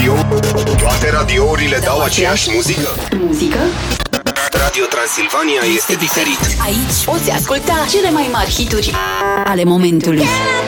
Toate radiourile dau aceeași muzică? Radio Transilvania este diferit. Aici poți asculta cele mai mari hituri ale momentului.